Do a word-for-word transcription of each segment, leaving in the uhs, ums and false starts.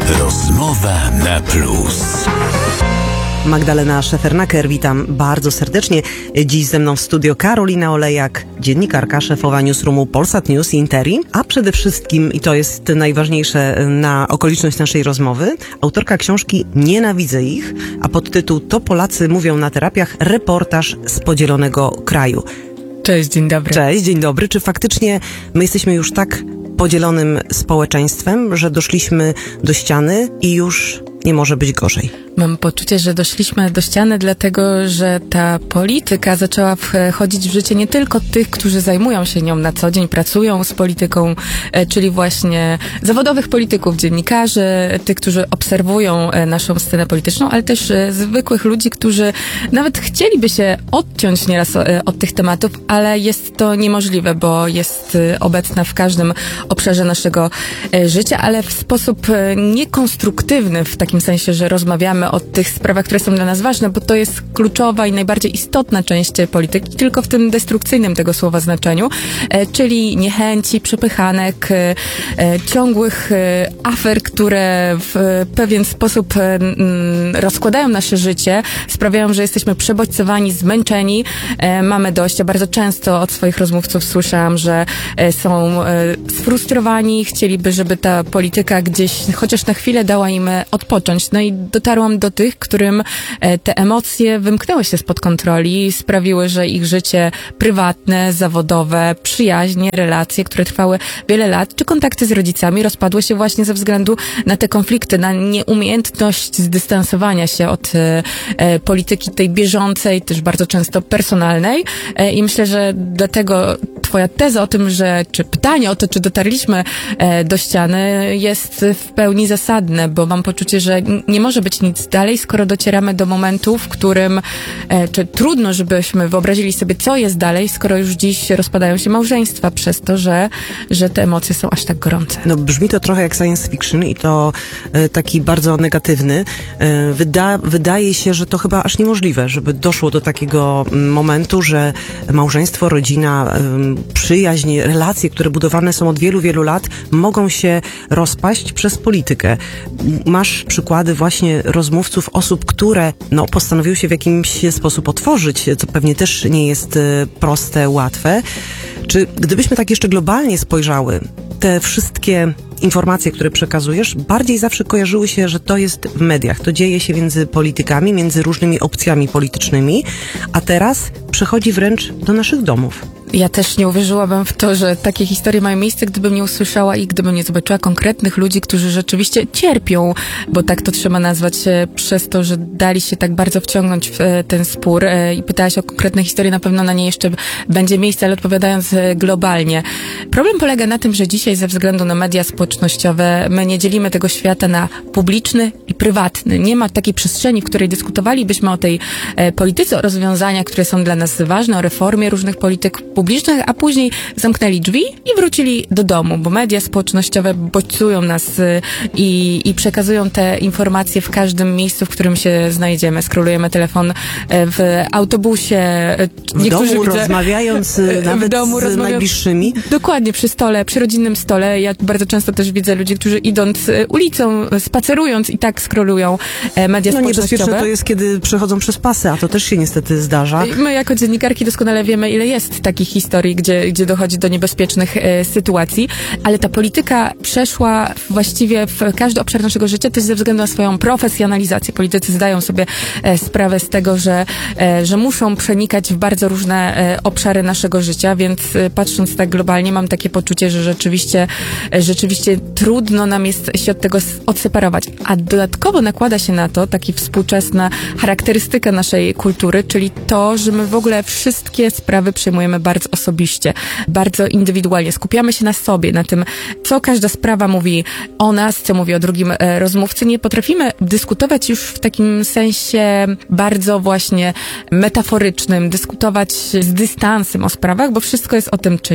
Rozmowa na plus. Magdalena Szefernaker, witam bardzo serdecznie. Dziś ze mną w studio Karolina Olejak, dziennikarka, szefowa newsroomu Polsat News i Interi, a przede wszystkim, i to jest najważniejsze na okoliczność naszej rozmowy, autorka książki Nienawidzę ich, a podtytuł To Polacy mówią na terapiach, reportaż z podzielonego kraju. Cześć, dzień dobry. Cześć, dzień dobry. Czy faktycznie my jesteśmy już tak podzielonym społeczeństwem, że doszliśmy do ściany i już nie może być gorzej? Mam poczucie, że doszliśmy do ściany, dlatego że ta polityka zaczęła wchodzić w życie nie tylko tych, którzy zajmują się nią na co dzień, pracują z polityką, czyli właśnie zawodowych polityków, dziennikarzy, tych, którzy obserwują naszą scenę polityczną, ale też zwykłych ludzi, którzy nawet chcieliby się odciąć nieraz od tych tematów, ale jest to niemożliwe, bo jest obecna w każdym obszarze naszego życia, ale w sposób niekonstruktywny, w takim sensie, że rozmawiamy o tych sprawach, które są dla nas ważne, bo to jest kluczowa i najbardziej istotna część polityki, tylko w tym destrukcyjnym tego słowa znaczeniu, e, czyli niechęci, przepychanek, e, ciągłych e, afer, które w pewien sposób e, m, rozkładają nasze życie, sprawiają, że jesteśmy przebodźcowani, zmęczeni, e, mamy dość. Ja bardzo często od swoich rozmówców słyszałam, że e, są e, sfrustrowani, chcieliby, żeby ta polityka gdzieś chociaż na chwilę dała im odpocząć. No i dotarłam do tych, którym te emocje wymknęły się spod kontroli, sprawiły, że ich życie prywatne, zawodowe, przyjaźnie, relacje, które trwały wiele lat, czy kontakty z rodzicami rozpadły się właśnie ze względu na te konflikty, na nieumiejętność zdystansowania się od e, polityki tej bieżącej, też bardzo często personalnej. E, I myślę, że dlatego twoja teza o tym, że, czy pytanie o to, czy dotarliśmy e, do ściany, jest w pełni zasadne, bo mam poczucie, że nie może być nic dalej, skoro docieramy do momentu, w którym e, czy trudno, żebyśmy wyobrazili sobie, co jest dalej, skoro już dziś rozpadają się małżeństwa przez to, że, że te emocje są aż tak gorące. No brzmi to trochę jak science fiction i to e, taki bardzo negatywny. E, wyda, wydaje się, że to chyba aż niemożliwe, żeby doszło do takiego momentu, że małżeństwo, rodzina, e, przyjaźń, relacje, które budowane są od wielu, wielu lat, mogą się rozpaść przez politykę. Masz przykłady właśnie rozmówców, osób, które no, postanowiły się w jakimś sposób otworzyć, co pewnie też nie jest e, proste, łatwe. Czy gdybyśmy tak jeszcze globalnie spojrzały, te wszystkie informacje, które przekazujesz, bardziej zawsze kojarzyły się, że to jest w mediach. To dzieje się między politykami, między różnymi opcjami politycznymi, a teraz przechodzi wręcz do naszych domów. Ja też nie uwierzyłabym w to, że takie historie mają miejsce, gdybym nie usłyszała i gdybym nie zobaczyła konkretnych ludzi, którzy rzeczywiście cierpią, bo tak to trzeba nazwać, przez to, że dali się tak bardzo wciągnąć w ten spór. I pytałaś o konkretne historie, na pewno na nie jeszcze będzie miejsce, ale odpowiadając globalnie. Problem polega na tym, że dzisiaj ze względu na media społecznościowe my nie dzielimy tego świata na publiczny i prywatny. Nie ma takiej przestrzeni, w której dyskutowalibyśmy o tej polityce, o rozwiązaniach, które są dla nas ważne, o reformie różnych polityk publicznych, a później zamknęli drzwi i wrócili do domu, bo media społecznościowe bodźcują nas y, i, i przekazują te informacje w każdym miejscu, w którym się znajdziemy. Skrolujemy telefon y, w autobusie. Y, w domu widzę, rozmawiając y, nawet w domu z rozmawiając, najbliższymi. Dokładnie, przy stole, przy rodzinnym stole. Ja bardzo często też widzę ludzi, którzy idąc y, ulicą, spacerując i tak skrolują y, media no, społecznościowe. Niebezpieczne to jest, kiedy przechodzą przez pasy, a to też się niestety zdarza. My jako dziennikarki doskonale wiemy, ile jest takich historii, gdzie, gdzie dochodzi do niebezpiecznych e, sytuacji, ale ta polityka przeszła właściwie w każdy obszar naszego życia też ze względu na swoją profesjonalizację. Politycy zdają sobie e, sprawę z tego, że, e, że muszą przenikać w bardzo różne e, obszary naszego życia, więc e, patrząc tak globalnie mam takie poczucie, że rzeczywiście, e, rzeczywiście trudno nam jest się od tego odseparować. A dodatkowo nakłada się na to taki współczesna charakterystyka naszej kultury, czyli to, że my w ogóle wszystkie sprawy przyjmujemy bardzo osobiście, bardzo indywidualnie. Skupiamy się na sobie, na tym, co każda sprawa mówi o nas, co mówi o drugim e, rozmówcy. Nie potrafimy dyskutować już w takim sensie bardzo właśnie metaforycznym, dyskutować z dystansem o sprawach, bo wszystko jest o tym, czy o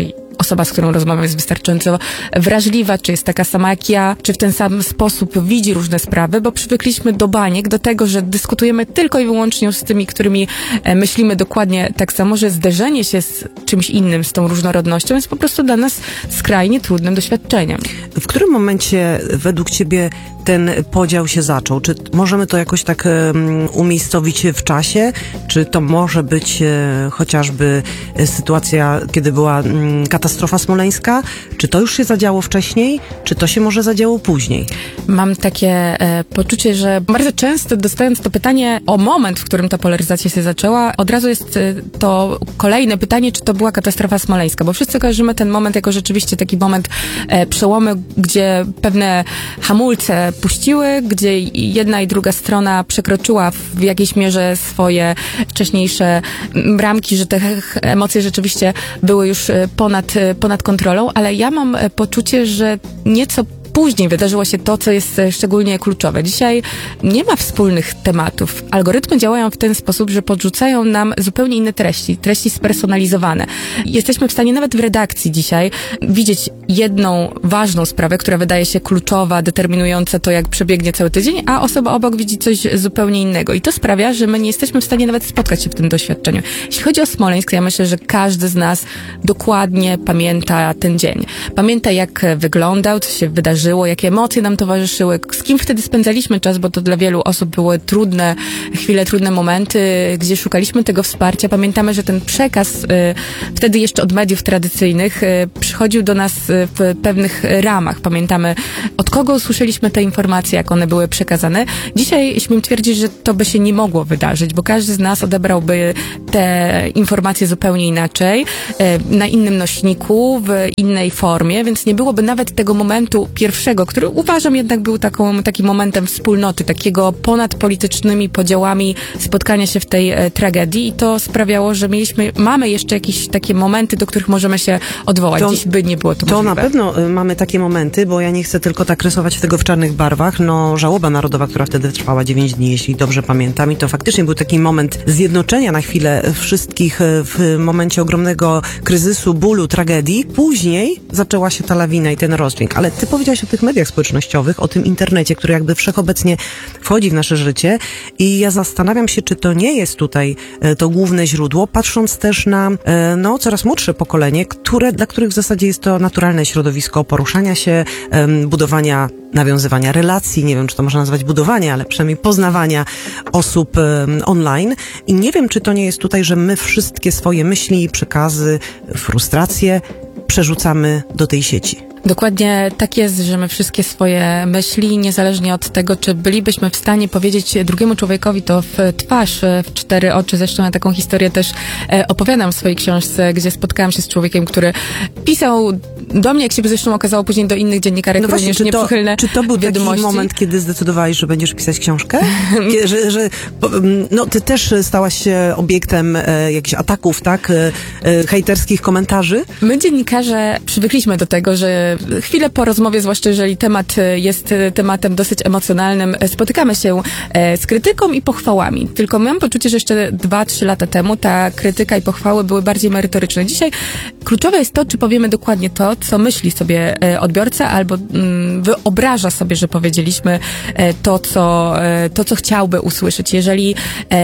osoba, z którą rozmawiam, jest wystarczająco wrażliwa, czy jest taka sama jak ja, czy w ten sam sposób widzi różne sprawy, bo przywykliśmy do baniek, do tego, że dyskutujemy tylko i wyłącznie z tymi, którymi myślimy dokładnie tak samo, że zderzenie się z czymś innym, z tą różnorodnością jest po prostu dla nas skrajnie trudnym doświadczeniem. W którym momencie według ciebie ten podział się zaczął? Czy możemy to jakoś tak um, umiejscowić w czasie? Czy to może być e, chociażby sytuacja, kiedy była um, katastrofa smoleńska? Czy to już się zadziało wcześniej? Czy to się może zadziało później? Mam takie e, poczucie, że bardzo często dostając to pytanie o moment, w którym ta polaryzacja się zaczęła, od razu jest e, to kolejne pytanie, czy to była katastrofa smoleńska, bo wszyscy kojarzymy ten moment jako rzeczywiście taki moment e, przełomy, gdzie pewne hamulce puściły, gdzie jedna i druga strona przekroczyła w jakiejś mierze swoje wcześniejsze ramki, że te emocje rzeczywiście były już ponad, ponad kontrolą, ale ja mam poczucie, że nieco później wydarzyło się to, co jest szczególnie kluczowe. Dzisiaj nie ma wspólnych tematów. Algorytmy działają w ten sposób, że podrzucają nam zupełnie inne treści, treści spersonalizowane. Jesteśmy w stanie nawet w redakcji dzisiaj widzieć jedną ważną sprawę, która wydaje się kluczowa, determinująca to, jak przebiegnie cały tydzień, a osoba obok widzi coś zupełnie innego. I to sprawia, że my nie jesteśmy w stanie nawet spotkać się w tym doświadczeniu. Jeśli chodzi o Smoleńsk, ja myślę, że każdy z nas dokładnie pamięta ten dzień. Pamięta, jak wyglądał, co się wydarzyło, jakie emocje nam towarzyszyły, z kim wtedy spędzaliśmy czas, bo to dla wielu osób były trudne chwile, trudne momenty, gdzie szukaliśmy tego wsparcia. Pamiętamy, że ten przekaz y, wtedy jeszcze od mediów tradycyjnych y, przychodził do nas w pewnych ramach. Pamiętamy, od kogo usłyszeliśmy te informacje, jak one były przekazane. Dzisiaj śmiem twierdzić, że to by się nie mogło wydarzyć, bo każdy z nas odebrałby te informacje zupełnie inaczej, y, na innym nośniku, w innej formie, więc nie byłoby nawet tego momentu pierwszego, który uważam jednak był taką, takim momentem wspólnoty, takiego ponad politycznymi podziałami spotkania się w tej e, tragedii i to sprawiało, że mieliśmy, mamy jeszcze jakieś takie momenty, do których możemy się odwołać. To, Dziś by nie było to, to możliwe. To na pewno y, mamy takie momenty, bo ja nie chcę tylko tak rysować tego w czarnych barwach. No, żałoba narodowa, która wtedy trwała dziewięć dni, jeśli dobrze pamiętam, i to faktycznie był taki moment zjednoczenia na chwilę wszystkich w momencie ogromnego kryzysu, bólu, tragedii. Później zaczęła się ta lawina i ten rozdźwięk. Ale ty powiedziałaś o tych mediach społecznościowych, o tym internecie, który jakby wszechobecnie wchodzi w nasze życie i ja zastanawiam się, czy to nie jest tutaj e, to główne źródło, patrząc też na e, no, coraz młodsze pokolenie, które, dla których w zasadzie jest to naturalne środowisko poruszania się, e, budowania, nawiązywania relacji, nie wiem, czy to można nazwać budowania, ale przynajmniej poznawania osób e, online i nie wiem, czy to nie jest tutaj, że my wszystkie swoje myśli, przekazy, frustracje przerzucamy do tej sieci. Dokładnie tak jest, że my wszystkie swoje myśli, niezależnie od tego, czy bylibyśmy w stanie powiedzieć drugiemu człowiekowi to w twarz, w cztery oczy. Zresztą ja taką historię też opowiadam w swojej książce, gdzie spotkałam się z człowiekiem, który pisał do mnie, jak się zresztą okazało później do innych dziennikarek, no właśnie, również czy nieprzychylne to, czy to był wiadomości. taki moment, kiedy zdecydowałeś, że będziesz pisać książkę? że, że, no, ty też stałaś się obiektem e, jakichś ataków, tak? E, e, hejterskich komentarzy? My dziennikarze przywykliśmy do tego, że chwilę po rozmowie, zwłaszcza jeżeli temat jest tematem dosyć emocjonalnym, spotykamy się z krytyką i pochwałami. Tylko mam poczucie, że jeszcze dwa, trzy lata temu ta krytyka i pochwały były bardziej merytoryczne. Dzisiaj kluczowe jest to, czy powiemy dokładnie to, co myśli sobie odbiorca, albo mm, wyobraża sobie, że powiedzieliśmy to, co, to, co chciałby usłyszeć. Jeżeli,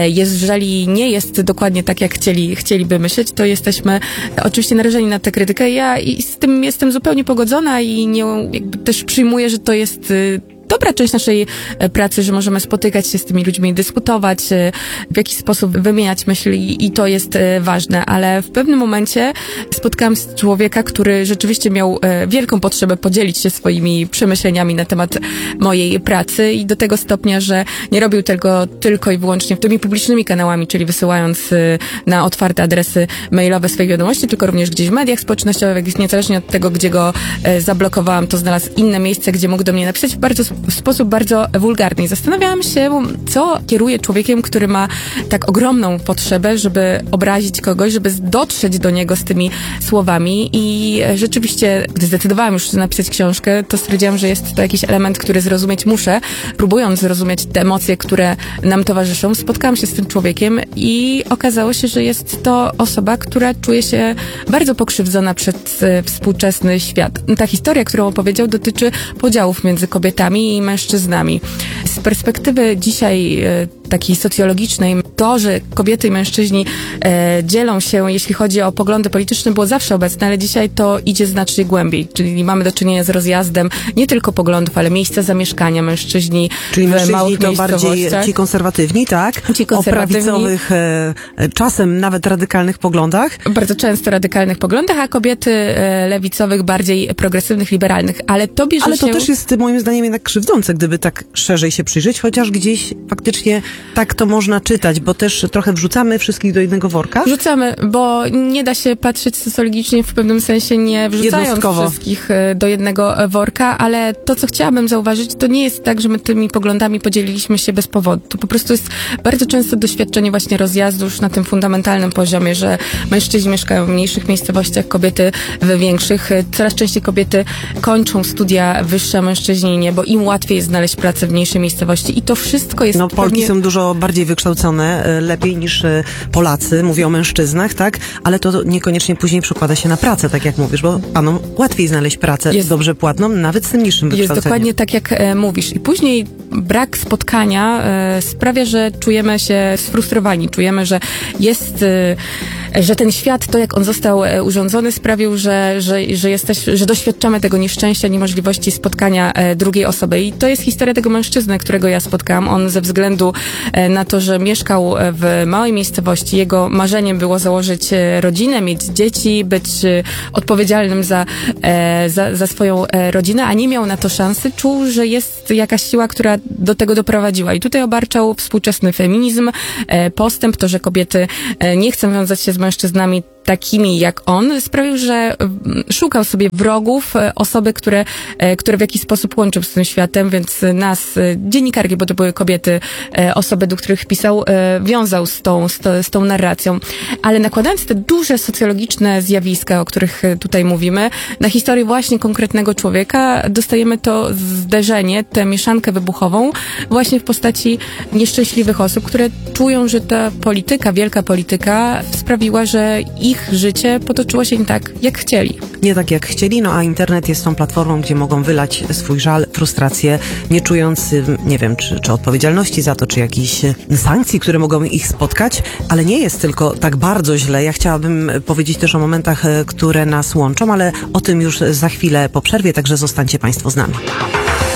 jeżeli nie jest dokładnie tak, jak chcieli, chcieliby myśleć, to jesteśmy oczywiście narażeni na tę krytykę. Ja i z tym jestem zupełnie pogodzona i nie, jakby też przyjmuję, że to jest y, dobra część naszej pracy, że możemy spotykać się z tymi ludźmi, dyskutować, w jakiś sposób wymieniać myśli i to jest ważne, ale w pewnym momencie spotkałam z człowieka, który rzeczywiście miał wielką potrzebę podzielić się swoimi przemyśleniami na temat mojej pracy i do tego stopnia, że nie robił tego tylko i wyłącznie tymi publicznymi kanałami, czyli wysyłając na otwarte adresy mailowe swoje wiadomości, tylko również gdzieś w mediach społecznościowych, niezależnie od tego, gdzie go zablokowałam, to znalazł inne miejsce, gdzie mógł do mnie napisać w bardzo w sposób bardzo wulgarny. I zastanawiałam się, co kieruje człowiekiem, który ma tak ogromną potrzebę, żeby obrazić kogoś, żeby dotrzeć do niego z tymi słowami. I rzeczywiście, gdy zdecydowałam już napisać książkę, to stwierdziłam, że jest to jakiś element, który zrozumieć muszę. Próbując zrozumieć te emocje, które nam towarzyszą, spotkałam się z tym człowiekiem i okazało się, że jest to osoba, która czuje się bardzo pokrzywdzona przez e, współczesny świat. Ta historia, którą opowiedział, dotyczy podziałów między kobietami i mężczyznami. Z perspektywy dzisiaj e, takiej socjologicznej, to, że kobiety i mężczyźni e, dzielą się, jeśli chodzi o poglądy polityczne, było zawsze obecne, ale dzisiaj to idzie znacznie głębiej. Czyli mamy do czynienia z rozjazdem nie tylko poglądów, ale miejsca zamieszkania mężczyźni Czyli w mężczyźni małych to bardziej ci konserwatywni, tak? Ci konserwatywni. O prawicowych, e, czasem nawet radykalnych poglądach. Bardzo często radykalnych poglądach, a kobiety e, lewicowych, bardziej progresywnych, liberalnych. Ale to bierze Ale to się... też jest moim zdaniem jednak krzywdzące, gdyby tak szerzej się przyjrzeć, chociaż gdzieś faktycznie tak to można czytać, bo też trochę wrzucamy wszystkich do jednego worka. Wrzucamy, bo nie da się patrzeć socjologicznie w pewnym sensie, nie wrzucając Jednostkowo. wszystkich e, do jednego worka, ale to, co chciałabym zauważyć, to nie jest tak, że my tymi poglądami podzieliliśmy się bez powodu. To po prostu jest bardzo często doświadczenie właśnie rozjazdu już na tym fundamentalnym poziomie, że mężczyźni mieszkają w mniejszych miejscowościach, kobiety w większych. Coraz częściej kobiety kończą studia wyższe, a mężczyźni nie, bo im łatwiej jest znaleźć pracę w mniejszej miejscowości i to wszystko jest No Polki pewnie... są dużo bardziej wykształcone, e, lepiej niż e, Polacy, mówię o mężczyznach, tak? Ale to niekoniecznie później przekłada się na pracę, tak jak mówisz, bo panom łatwiej znaleźć pracę Jest- dobrze płatną, nawet z tym niższym Jest wykształceniem. dokładnie tak, jak e, mówisz. I później brak spotkania e, sprawia, że czujemy się sfrustrowani. Czujemy, że jest, e, że ten świat, to jak on został e, urządzony, sprawił, że, że, że, jesteś, że doświadczamy tego nieszczęścia, niemożliwości spotkania e, drugiej osoby. I to jest historia tego mężczyzny, którego ja spotkałam. On ze względu e, na to, że mieszkał w małej miejscowości, jego marzeniem było założyć e, rodzinę, mieć dzieci, być e, odpowiedzialnym za, e, za, za swoją e, rodzinę, a nie miał na to szansy. Czuł, że jest jakaś siła, która do tego doprowadziła. I tutaj obarczał współczesny feminizm, e, postęp, to, że kobiety e, nie chcą wiązać się z mężczyznami takimi jak on, sprawił, że mm, szukał sobie wrogów, e, osoby, które, e, które w jakiś sposób łączą z tym światem, więc nas, e, dziennikarki, bo to były kobiety, e, osoby, do których pisał, e, wiązał z tą, z, to, z tą narracją. Ale nakładając te duże socjologiczne zjawiska, o których e, tutaj mówimy, na historię właśnie konkretnego człowieka, dostajemy to zderzenie, tę mieszankę wybuchową właśnie w postaci nieszczęśliwych osób, które czują, że ta polityka, wielka polityka sprawiła, że ich życie potoczyło się nie tak, jak chcieli. Nie tak jak chcieli, no a internet jest tą platformą, gdzie mogą wylać swój żal, frustrację, nie czując, nie wiem, czy, czy odpowiedzialności za to, czy jakichś sankcji, które mogą ich spotkać, ale nie jest tylko tak bardzo źle. Ja chciałabym powiedzieć też o momentach, które nas łączą, ale o tym już za chwilę po przerwie, także zostańcie Państwo z nami.